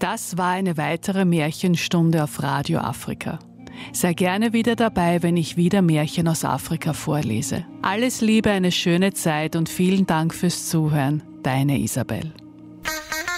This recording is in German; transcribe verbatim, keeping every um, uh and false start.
Das war eine weitere Märchenstunde auf Radio Afrika. Sei gerne wieder dabei, wenn ich wieder Märchen aus Afrika vorlese. Alles Liebe, eine schöne Zeit und vielen Dank fürs Zuhören. Deine Isabel.